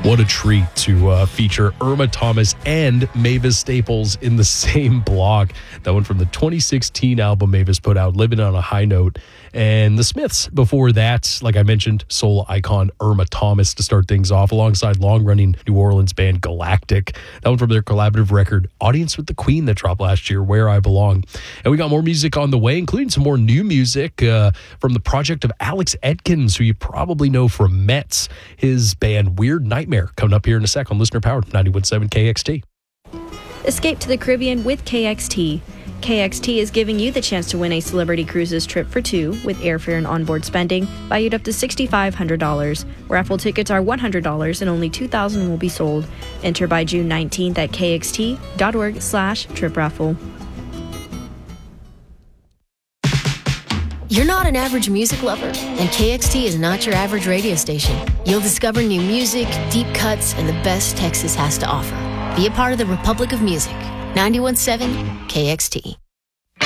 What a treat to feature Irma Thomas and Mavis Staples in the same block. That one from the 2016 album Mavis put out, Living on a High Note. And the Smiths before that, like I mentioned, soul icon Irma Thomas to start things off, alongside long-running New Orleans band Galactic. That one from their collaborative record, Audience with the Queen, that dropped last year, Where I Belong. And we got more music on the way, including some more new music from the project of Alex Edkins, who you probably know from Mets, his band Weird Nightmare, coming up here in a sec on Listener Powered 91.7 KXT. Escape to the Caribbean with KXT. KXT is giving you the chance to win a Celebrity Cruises trip for two with airfare and onboard spending valued up to $6,500. Raffle tickets are $100 and only 2,000 will be sold. Enter by June 19th at kxt.org/trip-raffle. You're not an average music lover, and KXT is not your average radio station. You'll discover new music, deep cuts, and the best Texas has to offer. Be a part of the Republic of Music. 91.7 KXT.